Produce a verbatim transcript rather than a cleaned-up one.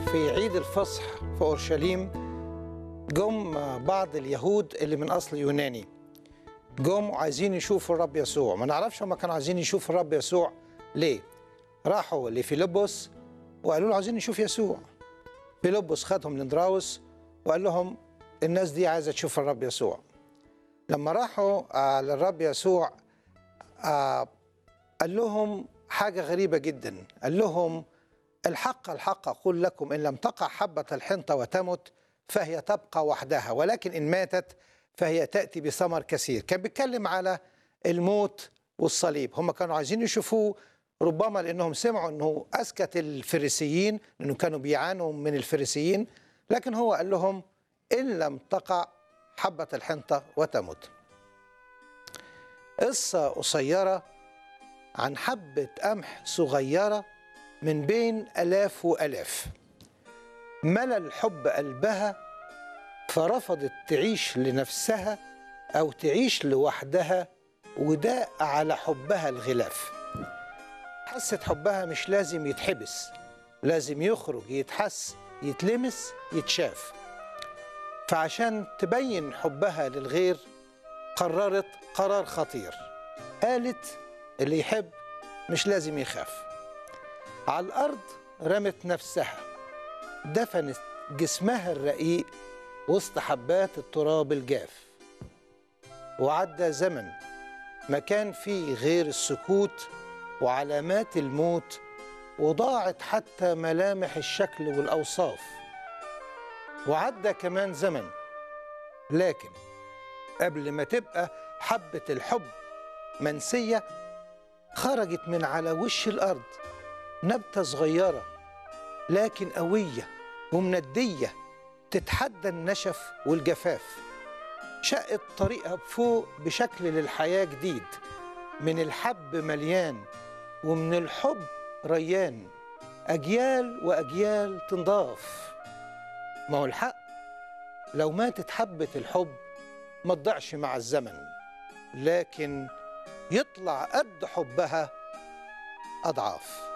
في عيد الفصح في أورشليم جم بعض اليهود اللي من أصل يوناني، جم عايزين يشوفوا الرب يسوع. ما نعرفش هم كانوا عايزين يشوفوا الرب يسوع ليه. راحوا لفيلبس وقالوا له عايزين نشوف يسوع. فيلبس خدهم لندراوس وقال لهم الناس دي عايزة تشوف الرب يسوع. لما راحوا آه للرب يسوع آه قال لهم حاجة غريبة جدا، قال لهم الحق الحق أقول لكم إن لم تقع حبة الحنطة وتمت فهي تبقى وحدها، ولكن إن ماتت فهي تأتي بثمر كثير. كان بيتكلم على الموت والصليب. هم كانوا عايزين يشوفوه ربما لأنهم سمعوا أنه أسكت الفريسيين، لأنه كانوا بيعانوا من الفريسيين، لكن هو قال لهم إن لم تقع حبة الحنطة وتمت. قصة قصيرة عن حبة قمح صغيرة من بين آلاف وآلاف، ملى الحب قلبها فرفضت تعيش لنفسها أو تعيش لوحدها، وداء على حبها الغلاف. حست حبها مش لازم يتحبس، لازم يخرج، يتحس، يتلمس، يتشاف. فعشان تبين حبها للغير قررت قرار خطير، قالت اللي يحب مش لازم يخاف. على الأرض رمت نفسها، دفنت جسمها الرقيق وسط حبات التراب الجاف. وعدى زمن ما كان فيه غير السكوت وعلامات الموت، وضاعت حتى ملامح الشكل والأوصاف. وعدى كمان زمن، لكن قبل ما تبقى حبة الحب منسية خرجت من على وش الأرض نبتة صغيرة لكن قوية ومندية تتحدى النشف والجفاف. شقت طريقها بفوق بشكل للحياة جديد، من الحب مليان ومن الحب ريان، أجيال وأجيال تنضاف. ما هو الحق لو ماتت حبة الحب ما تضيعش مع الزمن، لكن يطلع قد حبها أضعاف.